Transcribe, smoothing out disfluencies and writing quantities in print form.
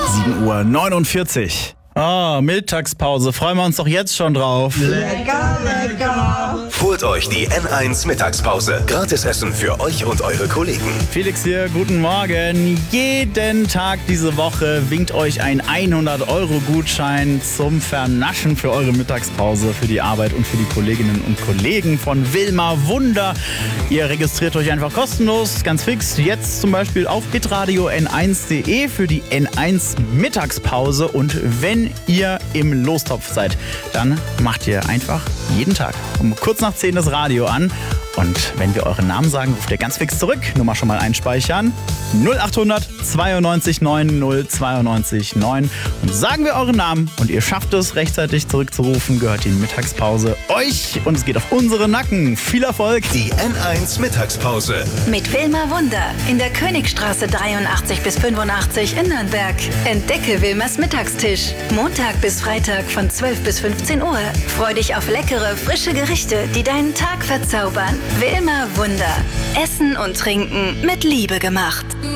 7:49 Uhr. Oh, Mittagspause. Freuen wir uns doch jetzt schon drauf. Lecker, lecker. Holt euch die N1 Mittagspause. Gratis Essen für euch und eure Kollegen. Felix hier, guten Morgen. Jeden Tag diese Woche winkt euch ein 100-Euro-Gutschein zum Vernaschen für eure Mittagspause, für die Arbeit und für die Kolleginnen und Kollegen von Wilma Wunder. Ihr registriert euch einfach kostenlos, ganz fix, jetzt zum Beispiel auf hitradio n1.de für die N1 Mittagspause. Und wenn ihr im Lostopf seid, dann macht ihr einfach jeden Tag um kurz nach 10 das Radio an. Und wenn wir euren Namen sagen, ruft ihr ganz fix zurück. Nummer schon mal einspeichern. 0800 92 90 92 9. Und sagen wir euren Namen und ihr schafft es, rechtzeitig zurückzurufen, gehört die Mittagspause euch. Und es geht auf unsere Nacken. Viel Erfolg. Die N1 Mittagspause. Mit Wilma Wunder in der Königstraße 83 bis 85 in Nürnberg. Entdecke Wilmas Mittagstisch. Montag bis Freitag von 12 bis 15 Uhr. Freu dich auf leckere, frische Gerichte, die deinen Tag verzaubern. Wilma Wunder. Essen und Trinken mit Liebe gemacht.